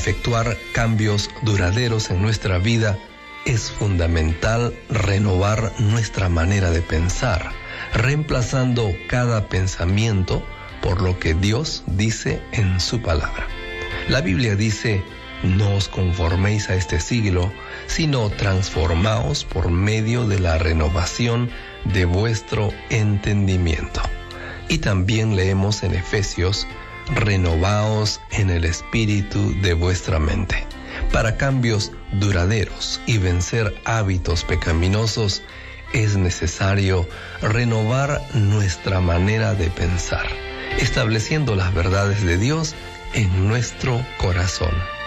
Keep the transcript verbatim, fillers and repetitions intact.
efectuar cambios duraderos en nuestra vida, es fundamental renovar nuestra manera de pensar, reemplazando cada pensamiento por lo que Dios dice en su palabra. La Biblia dice: no os conforméis a este siglo, sino transformaos por medio de la renovación de vuestro entendimiento. Y también leemos en Efesios: renovaos en el espíritu de vuestra mente. Para cambios duraderos y vencer hábitos pecaminosos, es necesario renovar nuestra manera de pensar, estableciendo las verdades de Dios en nuestro corazón.